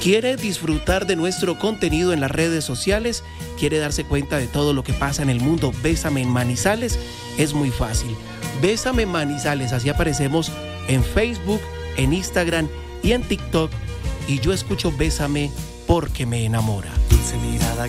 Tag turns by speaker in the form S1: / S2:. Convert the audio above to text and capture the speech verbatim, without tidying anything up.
S1: ¿Quiere disfrutar de nuestro contenido en las redes sociales? ¿Quiere darse cuenta de todo lo que pasa en el mundo Bésame en Manizales? Es muy fácil. Bésame en Manizales, así aparecemos en Facebook, en Instagram y en TikTok. Y yo escucho Bésame porque me enamora.
S2: Dulce mirada